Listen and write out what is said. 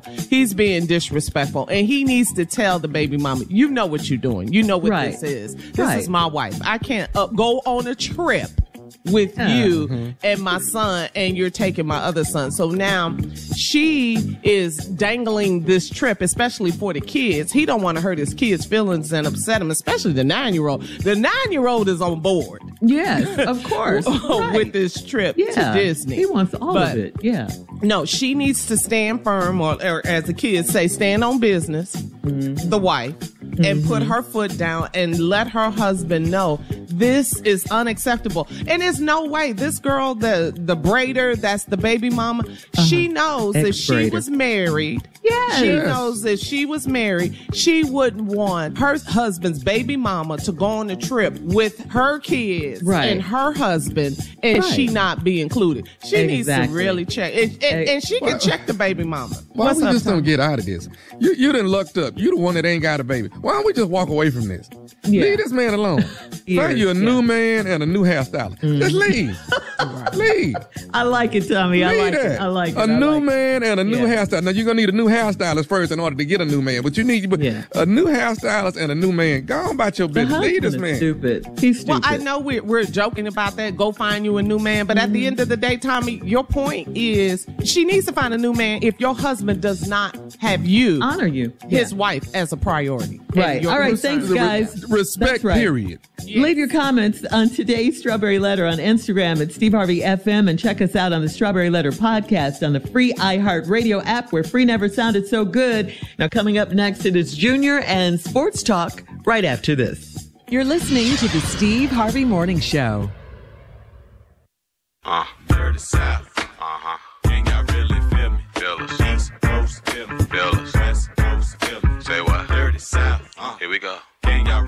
he's being disrespectful, and he needs to tell the baby mama, you know what you're doing. You know what this is. This is my wife. I can't go on a trip with you and my son, and you're taking my other son. So now she is dangling this trip, especially for the kids. He don't want to hurt his kids' feelings and upset them, especially the 9-year-old. The 9-year-old is on board. Yes, of course. With this trip to Disney. He wants all of it. Yeah. No, she needs to stand firm, or as the kids say, stand on business, the wife, and put her foot down and let her husband know this is unacceptable. And there's no way this girl, the braider, that's the baby mama, she knows that she was married. Yes. She knows that she was married. She wouldn't want her husband's baby mama to go on a trip with her kids and her husband, and she not be included. She needs to really check. And she can check the baby mama. Why we just don't get out of this? You done lucked up. You the one that ain't got a baby. Why don't we just walk away from this? Leave this man alone. Find you a new man and a new hairstylist. Just leave. Leave. I like it, Tommy. I like it. I like it. A new man and a new hairstylist. Now, you're going to need a new hairstylist first in order to get a new man. But you need a new hairstylist and a new man. Go on about your business. Leave this man. Stupid. He's stupid. Well, I know we're joking about that. Go find you a new man. But at the end of the day, Tommy, your point is she needs to find a new man if your husband does not have you. Honor you. His wife as a priority. Right. All right. Thanks, guys. Respect, period. Yes. Leave your comments on today's Strawberry Letter on Instagram at Steve Harvey FM, and check us out on the Strawberry Letter podcast on the free iHeartRadio app, where free never sounded so good. Now, coming up next, it is Junior and Sports Talk right after this. You're listening to the Steve Harvey Morning Show. Dirty South. Can y'all really feel me? Fellas. East Coast, feel me. Fellas. West Coast, feel me. Say what? Dirty South. Here we go. Can y'all